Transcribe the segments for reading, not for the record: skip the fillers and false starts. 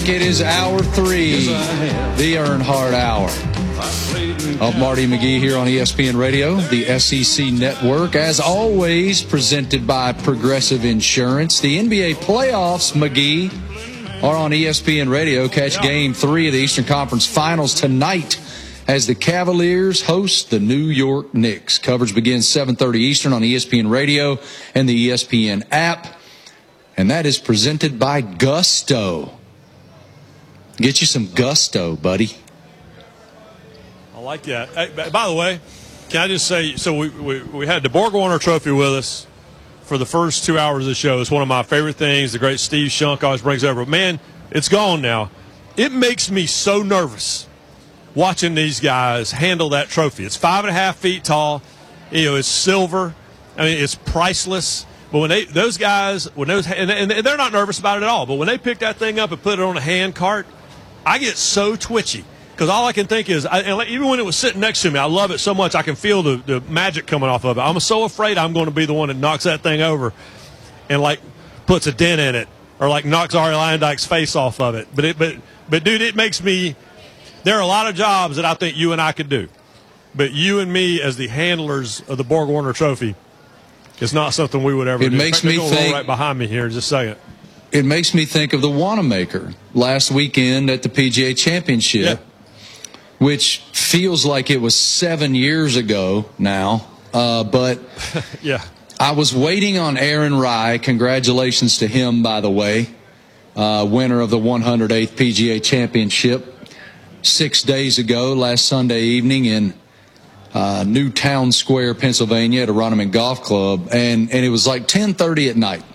It is hour 3, the Earnhardt Hour. Of Marty McGee here on ESPN Radio, the SEC Network. As always, presented by Progressive Insurance. The NBA playoffs, McGee, are on ESPN Radio. Catch Game 3 of the Eastern Conference Finals tonight as the Cavaliers host the New York Knicks. Coverage begins 7:30 Eastern on ESPN Radio and the ESPN app. And that is presented by Gusto. Get you some Gusto, buddy. I like that. Hey, by the way, can I just say, so we had the Borg-Warner Trophy with us for the first 2 hours of the show. It's one of my favorite things. The great Steve Shunk always brings over. Man, it's gone now. It makes me so nervous watching these guys handle that trophy. It's 5.5 feet tall. You know, it's silver. I mean, it's priceless. But when those guys, and they're not nervous about it at all, but when they pick that thing up and put it on a hand cart, I get so twitchy because all I can think is, even when it was sitting next to me, I love it so much I can feel the magic coming off of it. I'm so afraid I'm going to be the one that knocks that thing over and like puts a dent in it or like knocks Ari Leyendyke's face off of it. But dude, it makes me. There are a lot of jobs that I think you and I could do, but you and me as the handlers of the Borg-Warner Trophy. It's not something we would ever do. It makes me think right behind me here in just a second. It makes me think of the Wanamaker last weekend at the PGA Championship, which feels like it was 7 years ago now. But yeah, I was waiting on Aaron Rai. Congratulations to him, by the way, winner of the 108th PGA Championship 6 days ago, last Sunday evening in Newtown Square, Pennsylvania, at a Runneman Golf Club, and it was like 10:30 at night,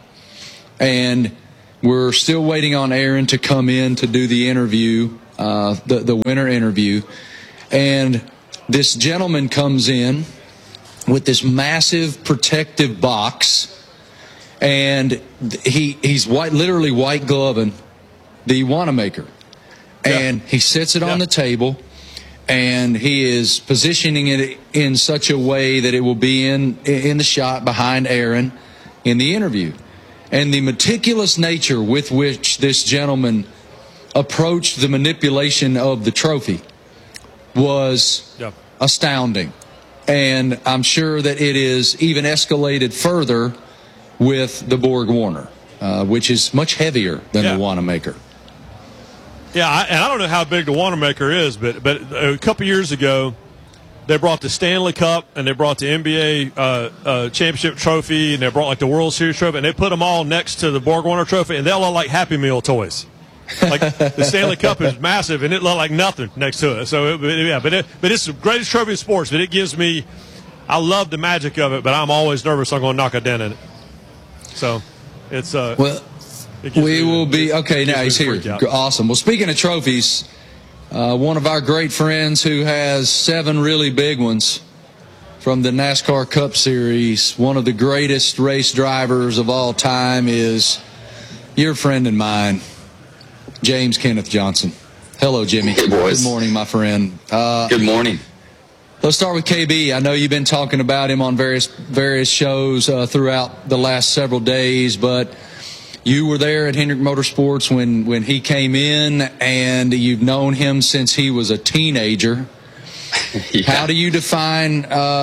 and we're still waiting on Aaron to come in to do the interview, the winner interview, and this gentleman comes in with this massive protective box, and he's literally white gloving the Wanamaker, and he sits it on the table. And he is positioning it in such a way that it will be in the shot behind Aaron in the interview. And the meticulous nature with which this gentleman approached the manipulation of the trophy was astounding. And I'm sure that it is even escalated further with the Borg-Warner, which is much heavier than the Wanamaker. Yeah, and I don't know how big the Wanamaker is, but a couple years ago, they brought the Stanley Cup and they brought the NBA championship trophy and they brought like the World Series trophy and they put them all next to the Borg-Warner trophy and they all look like Happy Meal toys. Like the Stanley Cup is massive and it looked like nothing next to it. So but it's the greatest trophy in sports. But it gives me, I love the magic of it, but I'm always nervous I'm going to knock a dent in it. So it's we will be okay. Now he's here. Awesome. Well, speaking of trophies, one of our great friends who has 7 really big ones from the NASCAR Cup Series, one of the greatest race drivers of all time, is your friend and mine, James Kenneth Johnson. Hello, Jimmy. Hey, boys. Good morning, my friend. Good morning. Let's start with KB. I know you've been talking about him on various shows throughout the last several days, but you were there at Hendrick Motorsports when he came in, and you've known him since he was a teenager. How do you define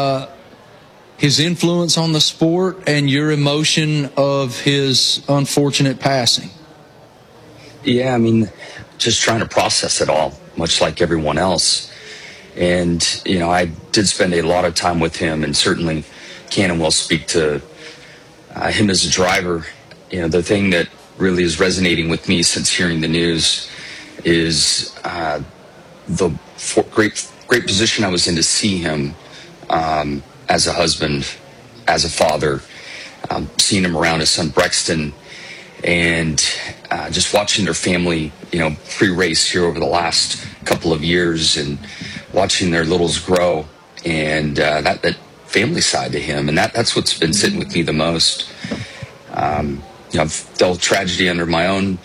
his influence on the sport and your emotion of his unfortunate passing? Yeah, I mean, just trying to process it all, much like everyone else. And, you know, I did spend a lot of time with him, and certainly can and will speak to him as a driver. You know, the thing that really is resonating with me since hearing the news is the great position I was in to see him as a husband, as a father, seeing him around his son Brexton, and just watching their family, you know, pre-race here over the last couple of years and watching their littles grow, and that family side to him, and that's what's been sitting with me the most. You know, I've dealt tragedy under my own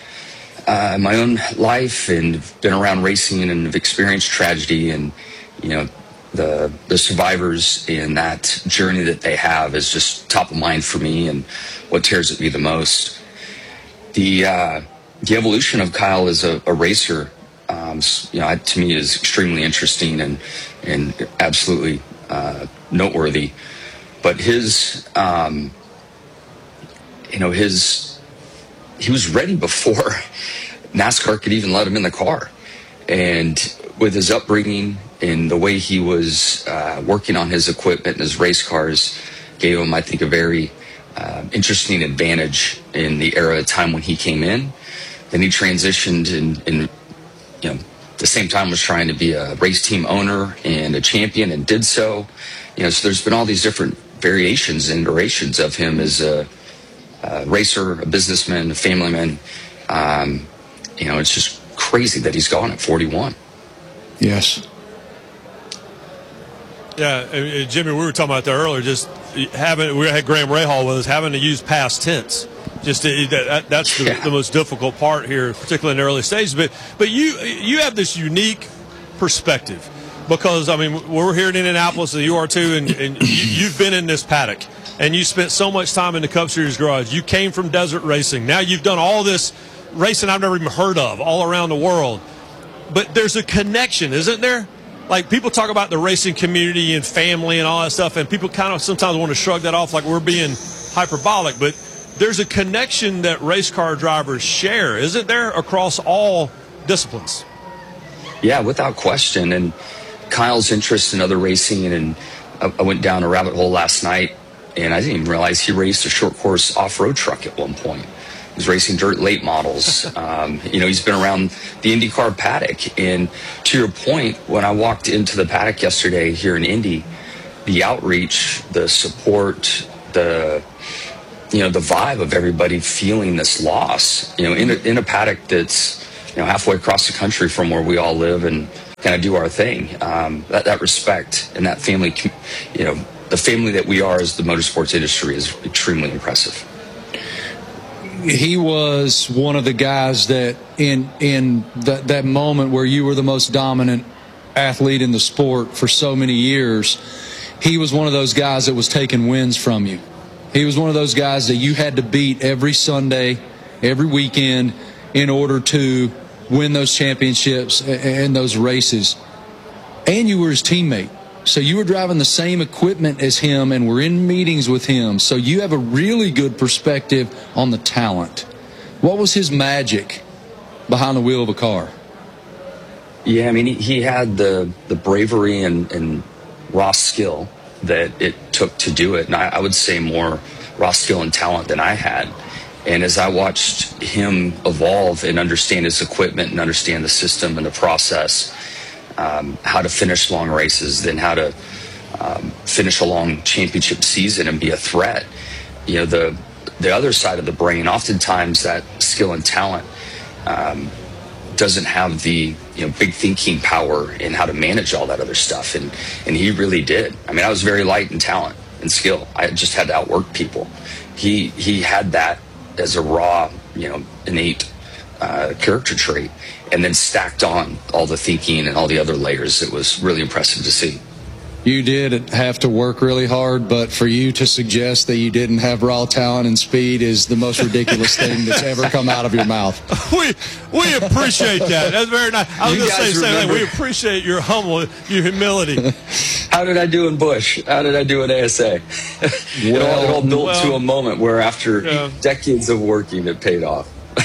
life, and been around racing and have experienced tragedy, and you know, the survivors and that journey that they have is just top of mind for me, and what tears at me the most. The the evolution of Kyle as a racer, to me is extremely interesting and absolutely noteworthy. But he was ready before NASCAR could even let him in the car. And with his upbringing and the way he was working on his equipment and his race cars, gave him, I think, a very interesting advantage in the era of time when he came in. Then he transitioned and the same time was trying to be a race team owner and a champion, and did so. So there's been all these different variations and iterations of him as a racer, a businessman, a family man. It's just crazy that he's gone at 41. Yes. Yeah, Jimmy, we were talking about that earlier. Just we had Graham Rahal with us, having to use past tense. That's the most difficult part here, particularly in the early stages. But you have this unique perspective, because we're here in Indianapolis, and you are too, and you've been in this paddock, and you spent so much time in the Cup Series garage. You came from desert racing. Now you've done all this racing I've never even heard of all around the world. But there's a connection, isn't there? Like, people talk about the racing community and family and all that stuff, and people kind of sometimes want to shrug that off like we're being hyperbolic, but there's a connection that race car drivers share, isn't there, across all disciplines? Yeah, without question. And Kyle's interest in other racing, and I went down a rabbit hole last night, and I didn't even realize he raced a short course off-road truck at one point. He was racing dirt late models. He's been around the IndyCar paddock. And to your point, when I walked into the paddock yesterday here in Indy, the outreach, the support, the vibe of everybody feeling this loss, in a paddock that's, halfway across the country from where we all live and kind of do our thing. That respect and that family, the family that we are as the motorsports industry is extremely impressive. He was one of the guys that in that moment where you were the most dominant athlete in the sport for so many years, he was one of those guys that was taking wins from you. He was one of those guys that you had to beat every Sunday, every weekend, in order to win those championships and those races. And you were his teammate. So you were driving the same equipment as him and were in meetings with him. So you have a really good perspective on the talent. What was his magic behind the wheel of a car? Yeah, he had the bravery and raw skill that it took to do it. And I would say more raw skill and talent than I had. And as I watched him evolve and understand his equipment and understand the system and the process, how to finish long races, then how to finish a long championship season and be a threat. The other side of the brain, oftentimes that skill and talent doesn't have the big thinking power in how to manage all that other stuff, and he really did. I was very light in talent and skill. I just had to outwork people. He had that as a raw, innate character trait, and then stacked on all the thinking and all the other layers. It was really impressive to see. You did have to work really hard, but for you to suggest that you didn't have raw talent and speed is the most ridiculous thing that's ever come out of your mouth. We appreciate that. That's very nice. I was going to say the same thing. We appreciate your humility. How did I do in Busch? How did I do in ASA? It all built to a moment where after decades of working, it paid off.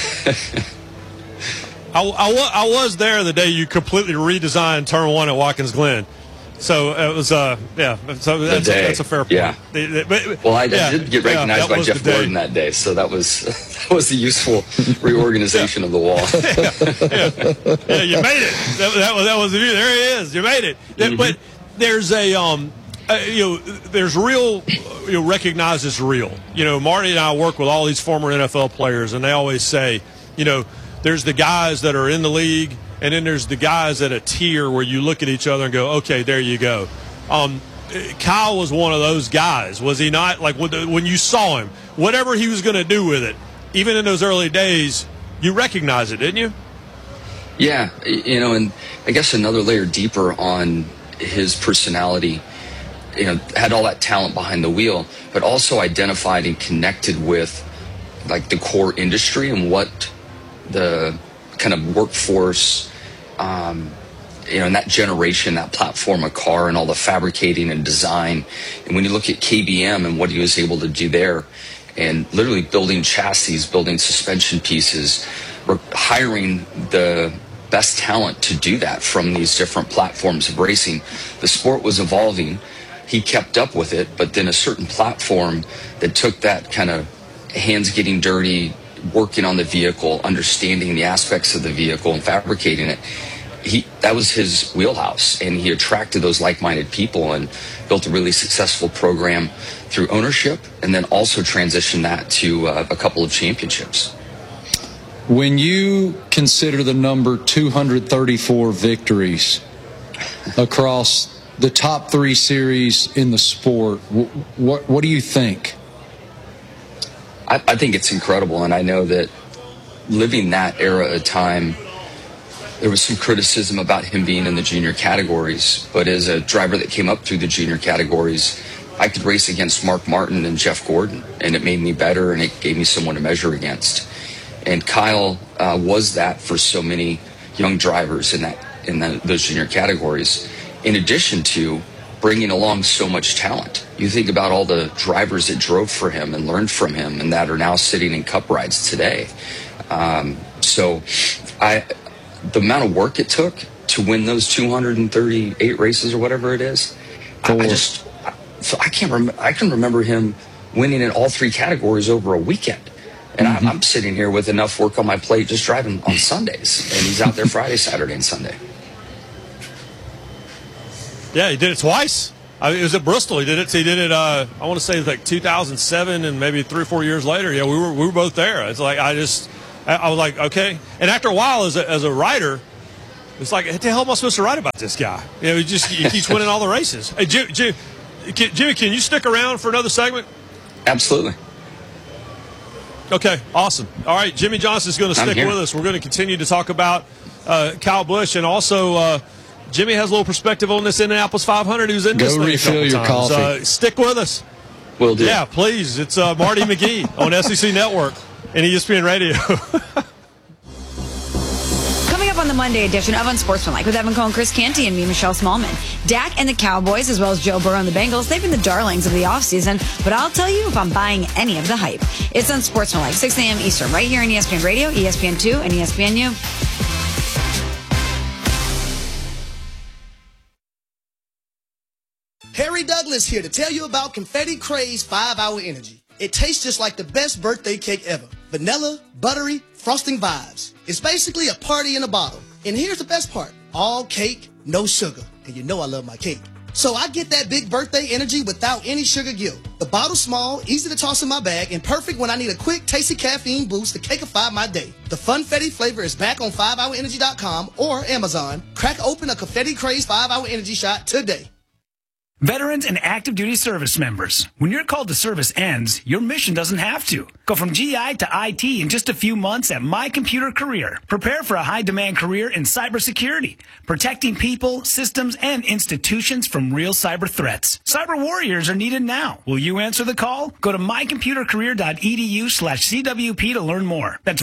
I was there the day you completely redesigned Turn 1 at Watkins Glen. So it was, so that's a fair point. Yeah. I did get recognized by Jeff Gordon that day, so that was a useful reorganization of the wall. Yeah, you made it. That was the view. There he is. You made it. Mm-hmm. But there's there's real, recognize as real. Marty and I work with all these former NFL players, and they always say, there's the guys that are in the league, and then there's the guys at a tier where you look at each other and go, okay, there you go. Kyle was one of those guys, was he not? Like when you saw him, whatever he was going to do with it, even in those early days, you recognized it, didn't you? Yeah, and I guess another layer deeper on his personality, had all that talent behind the wheel, but also identified and connected with like the core industry and what the kind of workforce, in that generation, that platform of car and all the fabricating and design. And when you look at KBM and what he was able to do there, and literally building chassis, building suspension pieces, hiring the best talent to do that from these different platforms of racing. The sport was evolving. He kept up with it, but then a certain platform that took that kind of hands getting dirty, working on the vehicle, understanding the aspects of the vehicle and fabricating it, that was his wheelhouse, and he attracted those like-minded people and built a really successful program through ownership, and then also transitioned that to a couple of championships. When you consider the number 234 victories across the top 3 series in the sport, what do you think? I think it's incredible, and I know that living that era of time, there was some criticism about him being in the junior categories, but as a driver that came up through the junior categories, I could race against Mark Martin and Jeff Gordon, and it made me better, and it gave me someone to measure against. And Kyle was that for so many young drivers in those junior categories, in addition to bringing along so much talent. You think about all the drivers that drove for him and learned from him and that are now sitting in cup rides today. The amount of work it took to win those 238 races or whatever it is, I can remember him winning in all 3 categories over a weekend. And I'm sitting here with enough work on my plate just driving on Sundays, and he's out there Friday, Saturday, and Sunday. Yeah, he did it twice. It was at Bristol. He did it. I want to say like 2007, and maybe 3 or 4 years later. Yeah, we were both there. It's like I was like, okay. And after a while, as a rider, it's like, what the hell am I supposed to write about this guy? He keeps winning all the races. Hey, Jimmy, can you stick around for another segment? Absolutely. Okay, awesome. All right, Jimmie Johnson is going to stick with us. We're going to continue to talk about Kyle Busch, and also Jimmy has a little perspective on this Indianapolis 500. Who's in this thing a couple your times. Coffee. Stick with us. Will do. Yeah, please. It's Marty McGee on SEC Network and ESPN Radio. Coming up on the Monday edition of Unsportsmanlike with Evan Cohen, Chris Canty, and me, Michelle Smallman. Dak and the Cowboys, as well as Joe Burrow and the Bengals, they've been the darlings of the offseason, but I'll tell you if I'm buying any of the hype. It's Unsportsmanlike, 6 a.m. Eastern, right here on ESPN Radio, ESPN2, and ESPNU. Harry Douglas here to tell you about Confetti Craze 5-Hour Energy. It tastes just like the best birthday cake ever. Vanilla, buttery, frosting vibes. It's basically a party in a bottle. And here's the best part. All cake, no sugar. And you know I love my cake. So I get that big birthday energy without any sugar guilt. The bottle's small, easy to toss in my bag, and perfect when I need a quick, tasty caffeine boost to cakeify my day. The Funfetti flavor is back on 5hourenergy.com or Amazon. Crack open a Confetti Craze 5-Hour Energy shot today. Veterans and active duty service members, when your call to service ends, your mission doesn't have to. Go from GI to IT in just a few months at My Computer Career. Prepare for a high-demand career in cybersecurity, protecting people, systems, and institutions from real cyber threats. Cyber warriors are needed now. Will you answer the call? Go to mycomputercareer.edu/CWP to learn more. That's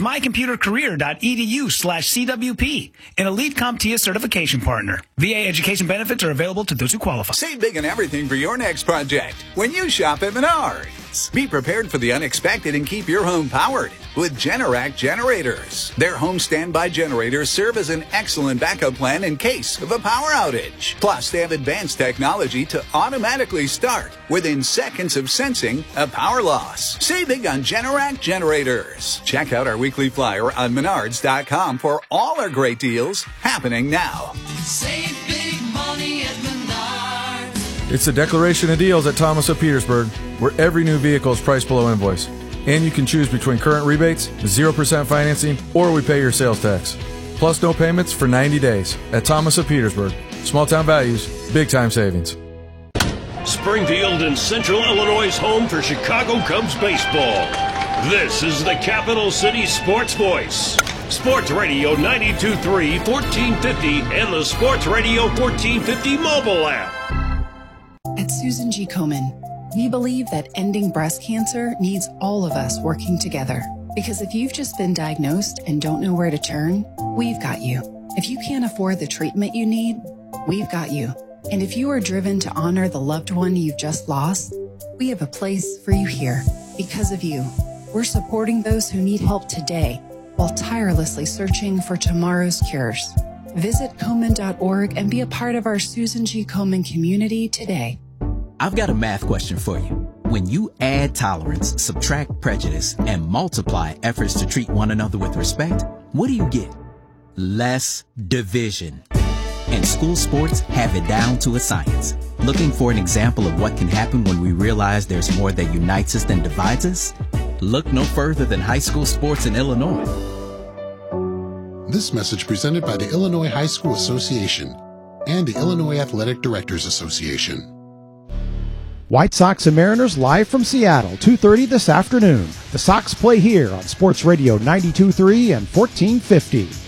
mycomputercareer.edu/CWP, an elite CompTIA certification partner. VA education benefits are available to those who qualify. Save big and everything for your next project when you shop at Menards. Be prepared for the unexpected and keep your home powered with Generac generators. Their home standby generators serve as an excellent backup plan in case of a power outage. Plus, they have advanced technology to automatically start within seconds of sensing a power loss. Save big on Generac generators. Check out our weekly flyer on Menards.com for all our great deals happening now. Save big money at Menards. It's the Declaration of Deals at Thomas of Petersburg, where every new vehicle is priced below invoice. And you can choose between current rebates, 0% financing, or we pay your sales tax. Plus no payments for 90 days at Thomas of Petersburg. Small town values, big time savings. Springfield and Central Illinois' home for Chicago Cubs baseball. This is the Capital City Sports Voice. Sports Radio 92.3, 1450, and the Sports Radio 1450 mobile app. At Susan G. Komen, we believe that ending breast cancer needs all of us working together. Because if you've just been diagnosed and don't know where to turn, we've got you. If you can't afford the treatment you need, we've got you. And if you are driven to honor the loved one you've just lost, we have a place for you here. Because of you, we're supporting those who need help today while tirelessly searching for tomorrow's cures. Visit Komen.org and be a part of our Susan G. Komen community today. I've got a math question for you. When you add tolerance, subtract prejudice, and multiply efforts to treat one another with respect, what do you get? Less division. And school sports have it down to a science. Looking for an example of what can happen when we realize there's more that unites us than divides us? Look no further than high school sports in Illinois. This message presented by the Illinois High School Association and the Illinois Athletic Directors Association. White Sox and Mariners live from Seattle, 2:30 this afternoon. The Sox play here on Sports Radio 92.3 and 1450.